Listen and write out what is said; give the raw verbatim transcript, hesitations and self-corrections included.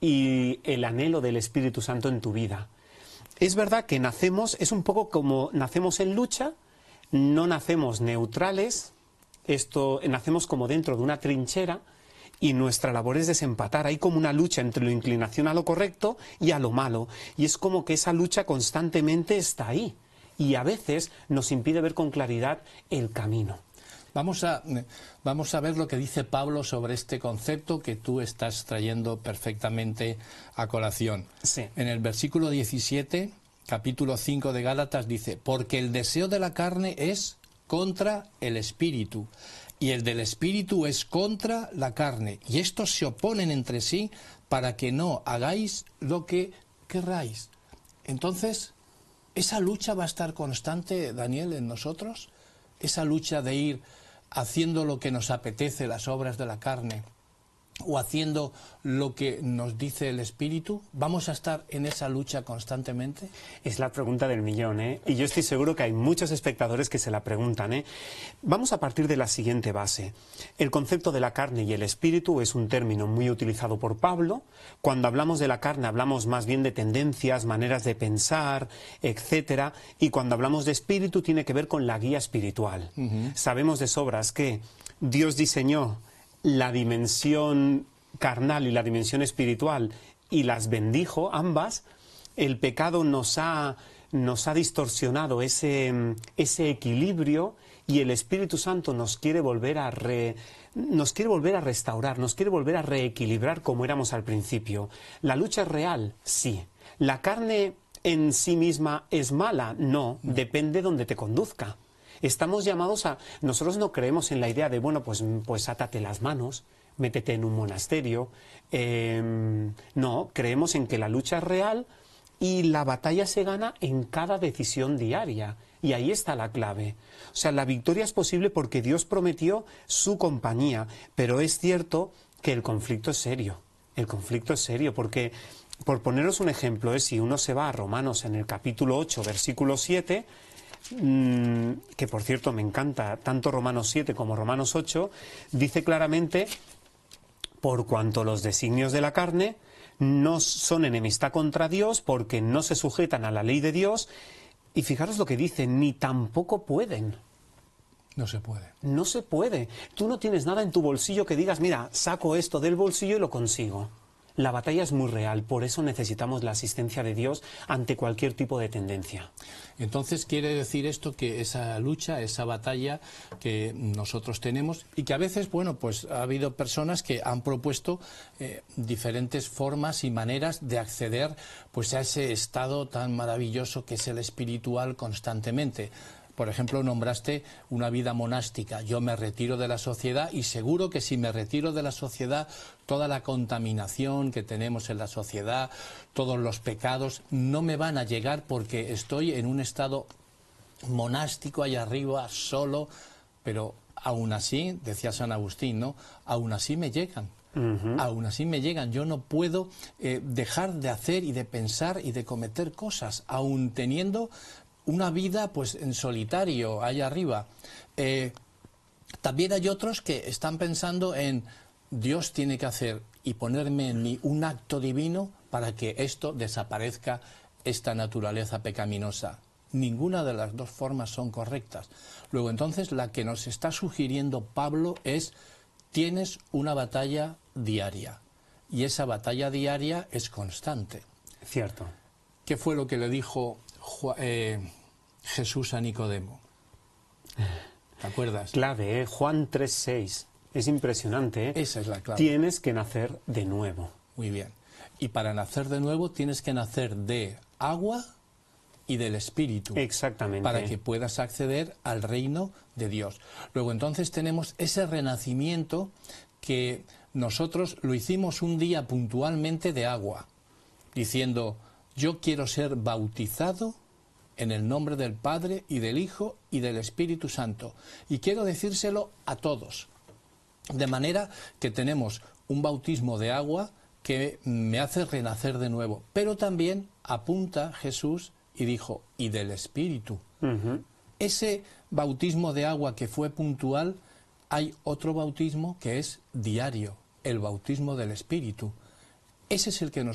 y el anhelo del Espíritu Santo en tu vida. Es verdad que nacemos, es un poco como nacemos en lucha, no nacemos neutrales, esto nacemos como dentro de una trinchera y nuestra labor es desempatar. Hay como una lucha entre la inclinación a lo correcto y a lo malo, y es como que esa lucha constantemente está ahí y a veces nos impide ver con claridad el camino. Vamos a, vamos a ver lo que dice Pablo sobre este concepto que tú estás trayendo perfectamente a colación. Sí. En el versículo diecisiete, capítulo cinco de Gálatas, dice: porque el deseo de la carne es contra el espíritu, y el del espíritu es contra la carne, y estos se oponen entre sí para que no hagáis lo que querráis. Entonces, ¿esa lucha va a estar constante, Daniel, en nosotros? Esa lucha de ir haciendo lo que nos apetece, las obras de la carne, o haciendo lo que nos dice el Espíritu, ¿vamos a estar en esa lucha constantemente? Es la pregunta del millón, ¿eh? Y yo estoy seguro que hay muchos espectadores que se la preguntan, ¿eh? Vamos a partir de la siguiente base. El concepto de la carne y el espíritu es un término muy utilizado por Pablo. Cuando hablamos de la carne hablamos más bien de tendencias, maneras de pensar, etcétera. Y cuando hablamos de espíritu tiene que ver con la guía espiritual. Uh-huh. Sabemos de sobras que Dios diseñó la dimensión carnal y la dimensión espiritual y las bendijo ambas. El pecado nos ha, nos ha distorsionado ese, ese equilibrio y el Espíritu Santo nos quiere volver a re, nos quiere volver a restaurar, nos quiere volver a reequilibrar como éramos al principio. ¿La lucha es real? Sí. ¿La carne en sí misma es mala? No, no. Depende de donde te conduzca. Estamos llamados a... Nosotros no creemos en la idea de, bueno, pues, pues átate las manos, métete en un monasterio. Eh, no, creemos en que la lucha es real y la batalla se gana en cada decisión diaria. Y ahí está la clave. O sea, la victoria es posible porque Dios prometió su compañía, pero es cierto que el conflicto es serio. El conflicto es serio porque, por poneros un ejemplo, es si uno se va a Romanos en el capítulo ocho, versículo siete... que por cierto me encanta, tanto Romanos siete como Romanos ocho, dice claramente: por cuanto los designios de la carne no son enemistad contra Dios, porque no se sujetan a la ley de Dios, y fijaros lo que dice, ni tampoco pueden. No se puede. No se puede. Tú no tienes nada en tu bolsillo que digas, mira, saco esto del bolsillo y lo consigo. La batalla es muy real, por eso necesitamos la asistencia de Dios ante cualquier tipo de tendencia. Entonces quiere decir esto que esa lucha, esa batalla que nosotros tenemos y que a veces, bueno, pues ha habido personas que han propuesto eh, diferentes formas y maneras de acceder pues a ese estado tan maravilloso que es el espiritual constantemente. Por ejemplo, nombraste una vida monástica. Yo me retiro de la sociedad y seguro que si me retiro de la sociedad, toda la contaminación que tenemos en la sociedad, todos los pecados, no me van a llegar porque estoy en un estado monástico allá arriba, solo, pero aún así, decía San Agustín, ¿no? Aún así me llegan. Uh-huh. Aún así me llegan. Yo no puedo eh, dejar de hacer y de pensar y de cometer cosas, aún teniendo una vida pues en solitario allá arriba. Eh, también hay otros que están pensando en Dios tiene que hacer y ponerme en mí un acto divino para que esto desaparezca, esta naturaleza pecaminosa. Ninguna de las dos formas son correctas. Luego entonces la que nos está sugiriendo Pablo es: tienes una batalla diaria y esa batalla diaria es constante. Cierto. ¿Qué fue lo que le dijo Eh, Jesús a Nicodemo? ¿Te acuerdas? Clave, ¿eh? Juan tres seis. Es impresionante, ¿eh? Esa es la clave. Tienes que nacer de nuevo. Muy bien. Y para nacer de nuevo tienes que nacer de agua y del Espíritu. Exactamente. Para que puedas acceder al reino de Dios. Luego entonces tenemos ese renacimiento que nosotros lo hicimos un día puntualmente de agua, diciendo: yo quiero ser bautizado en el nombre del Padre y del Hijo y del Espíritu Santo. Y quiero decírselo a todos. De manera que tenemos un bautismo de agua que me hace renacer de nuevo. Pero también apunta Jesús y dijo: y del Espíritu. Uh-huh. Ese bautismo de agua que fue puntual, hay otro bautismo que es diario, el bautismo del Espíritu. ese es el que nos